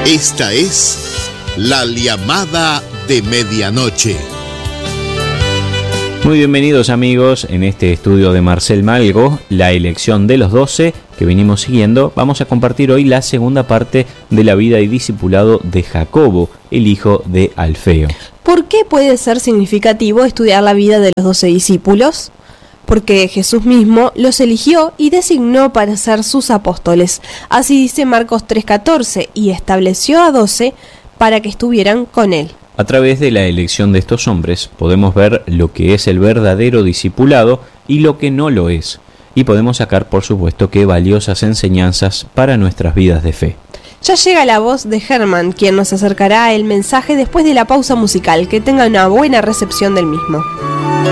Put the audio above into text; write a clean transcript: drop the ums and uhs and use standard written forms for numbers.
Esta es la llamada de medianoche. Muy bienvenidos amigos, en este estudio de Marcel Malgo, la elección de los 12 que venimos siguiendo. Vamos a compartir hoy la segunda parte de la vida y discipulado de Jacobo, el hijo de Alfeo. ¿Por qué puede ser significativo estudiar la vida de los 12 discípulos? Porque Jesús mismo los eligió y designó para ser sus apóstoles. Así dice Marcos 3:14, y estableció a 12 para que estuvieran con él. A través de la elección de estos hombres podemos ver lo que es el verdadero discipulado y lo que no lo es. Y podemos sacar, por supuesto, que valiosas enseñanzas para nuestras vidas de fe. Ya llega la voz de Germán, quien nos acercará el mensaje después de la pausa musical. Que tenga una buena recepción del mismo.